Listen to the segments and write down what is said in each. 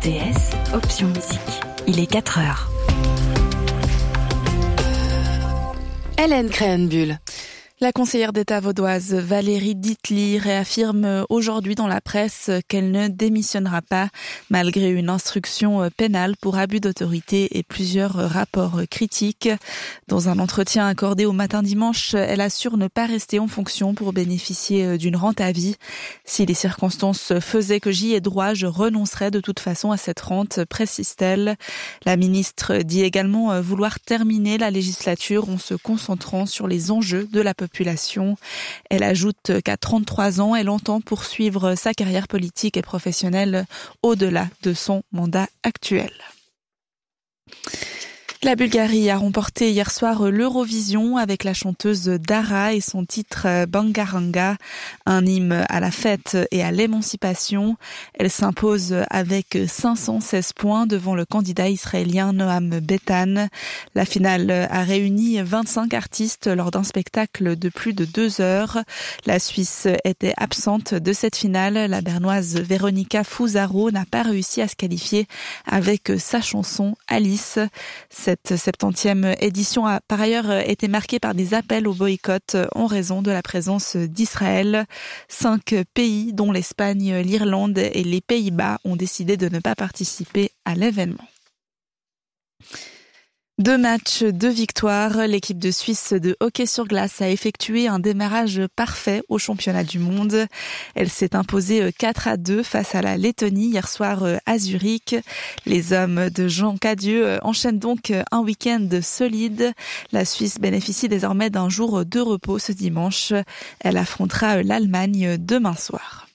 RTS, option musique. Il est 4h. Hélène Créhenbuhl. La conseillère d'État vaudoise Valérie Dietly réaffirme aujourd'hui dans la presse qu'elle ne démissionnera pas malgré une instruction pénale pour abus d'autorité et plusieurs rapports critiques. Dans un entretien accordé au Matin Dimanche, elle assure ne pas rester en fonction pour bénéficier d'une rente à vie. Si les circonstances faisaient que j'y ai droit, je renoncerais de toute façon à cette rente, précise-t-elle. La ministre dit également vouloir terminer la législature en se concentrant sur les enjeux de la population. Elle ajoute qu'à 33 ans, elle entend poursuivre sa carrière politique et professionnelle au-delà de son mandat actuel. La Bulgarie a remporté hier soir l'Eurovision avec la chanteuse Dara et son titre Bangaranga, un hymne à la fête et à l'émancipation. Elle s'impose avec 516 points devant le candidat israélien Noam Betan. La finale a réuni 25 artistes lors d'un spectacle de plus de 2 heures. La Suisse était absente de cette finale. La bernoise Veronica Fusaro n'a pas réussi à se qualifier avec sa chanson Alice. Cette 70e édition a par ailleurs été marquée par des appels au boycott en raison de la présence d'Israël. 5 pays, dont l'Espagne, l'Irlande et les Pays-Bas, ont décidé de ne pas participer à l'événement. 2 matchs, 2 victoires. L'équipe de Suisse de hockey sur glace a effectué un démarrage parfait au championnat du monde. Elle s'est imposée 4-2 face à la Lettonie hier soir à Zurich. Les hommes de Jean Cadieux enchaînent donc un week-end solide. La Suisse bénéficie désormais d'un jour de repos ce dimanche. Elle affrontera l'Allemagne demain soir.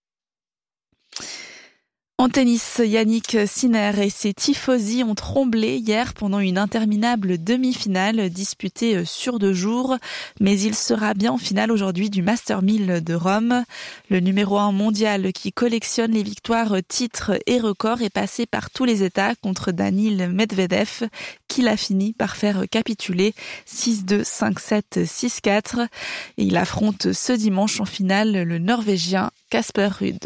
En tennis, Yannick Sinner et ses tifosi ont tremblé hier pendant une interminable demi-finale disputée sur 2 jours. Mais il sera bien en finale aujourd'hui du Master 1000 de Rome. Le numéro 1 mondial qui collectionne les victoires, titres et records est passé par tous les états contre Daniil Medvedev, qui l'a fini par faire capituler 6-2, 5-7, 6-4. Et il affronte ce dimanche en finale le Norvégien Casper Ruud.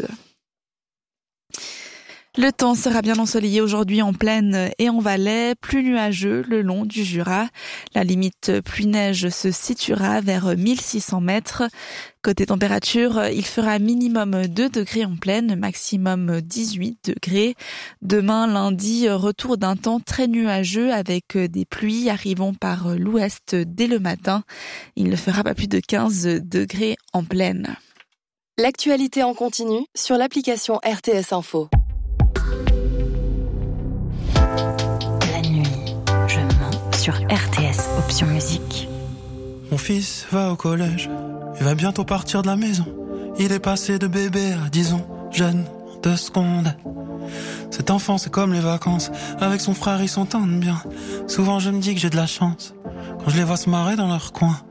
Le temps sera bien ensoleillé aujourd'hui en plaine et en Valais, plus nuageux le long du Jura. La limite pluie-neige se situera vers 1600 mètres. Côté température, il fera minimum 2 degrés en plaine, maximum 18 degrés. Demain, lundi, retour d'un temps très nuageux avec des pluies arrivant par l'ouest dès le matin. Il ne fera pas plus de 15 degrés en plaine. L'actualité en continu sur l'application RTS Info. Sur RTS, option musique. Mon fils va au collège, il va bientôt partir de la maison. Il est passé de bébé à 10 ans, jeune en 2 secondes. Cet enfant c'est comme les vacances, avec son frère ils s'entendent bien. Souvent je me dis que j'ai de la chance, quand je les vois se marrer dans leur coin.